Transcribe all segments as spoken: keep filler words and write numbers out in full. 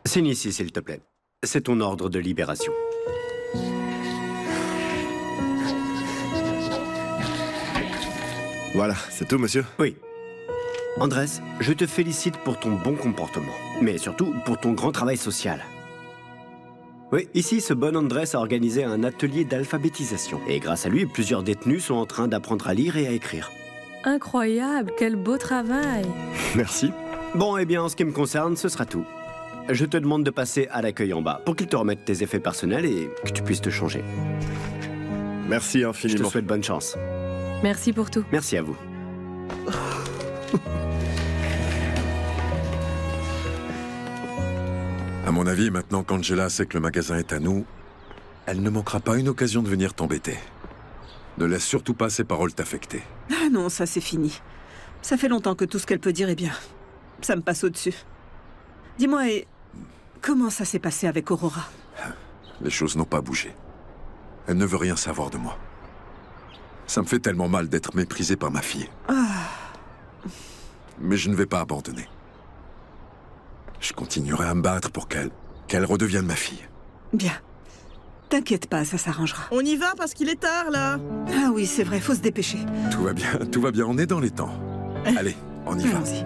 Signe ici, s'il te plaît. C'est ton ordre de libération. Voilà, c'est tout, monsieur? Oui. Andrés, je te félicite pour ton bon comportement, mais surtout pour ton grand travail social. Oui, ici, ce bon Andrés a organisé un atelier d'alphabétisation. Et grâce à lui, plusieurs détenus sont en train d'apprendre à lire et à écrire. Incroyable, quel beau travail. Merci. Bon, eh bien, en ce qui me concerne, ce sera tout. Je te demande de passer à l'accueil en bas pour qu'ils te remettent tes effets personnels et que tu puisses te changer. Merci Je infiniment. te souhaite bonne chance. Merci pour tout. Merci à vous. À mon avis, maintenant qu'Angela sait que le magasin est à nous, elle ne manquera pas une occasion de venir t'embêter. Ne laisse surtout pas ses paroles t'affecter. Ah non, ça c'est fini. Ça fait longtemps que tout ce qu'elle peut dire est bien. Ça me passe au-dessus. Dis-moi, et comment ça s'est passé avec Aurora? Les choses n'ont pas bougé. Elle ne veut rien savoir de moi. Ça me fait tellement mal d'être méprisé par ma fille. Ah. Mais je ne vais pas abandonner. Je continuerai à me battre pour qu'elle... qu'elle redevienne ma fille. Bien. T'inquiète pas, ça s'arrangera. On y va parce qu'il est tard, là. Ah oui, c'est vrai, faut se dépêcher. Tout va bien, tout va bien, on est dans les temps. Allez, on y va. Allons-y.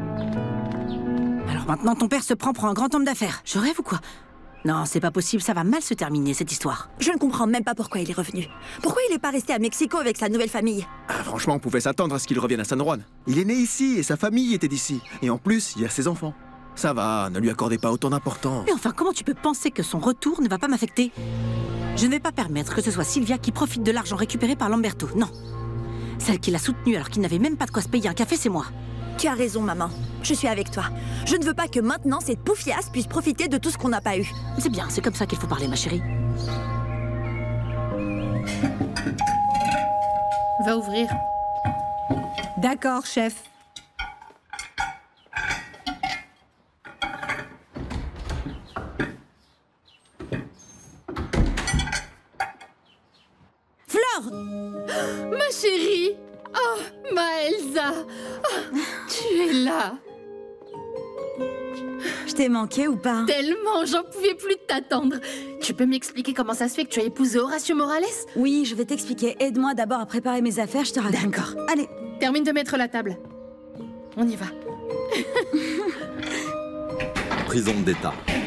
Alors maintenant, ton père se prend pour un grand homme d'affaires. Je rêve ou quoi? Non, c'est pas possible, ça va mal se terminer, cette histoire. Je ne comprends même pas pourquoi il est revenu. Pourquoi il n'est pas resté à Mexico avec sa nouvelle famille? Ah, franchement, on pouvait s'attendre à ce qu'il revienne à San Juan. Il est né ici et sa famille était d'ici. Et en plus, il y a ses enfants. Ça va, ne lui accordez pas autant d'importance. Mais enfin, comment tu peux penser que son retour ne va pas m'affecter? Je ne vais pas permettre que ce soit Sylvia qui profite de l'argent récupéré par Lamberto, non. Celle qui l'a soutenu alors qu'il n'avait même pas de quoi se payer un café, c'est moi. Tu as raison, maman. Je suis avec toi. Je ne veux pas que maintenant cette poufiasse puisse profiter de tout ce qu'on n'a pas eu. C'est bien, c'est comme ça qu'il faut parler, ma chérie. Va ouvrir. D'accord, chef. Flore! Ma chérie! Oh, ma Elsa! Oh, tu es là! Je t'ai manqué ou pas? Tellement, j'en pouvais plus de t'attendre. Tu peux m'expliquer comment ça se fait que tu as épousé Horacio Morales? Oui, je vais t'expliquer. Aide-moi d'abord à préparer mes affaires, je te raconte. D'accord. Allez. Termine de mettre la table. On y va. Prison d'État.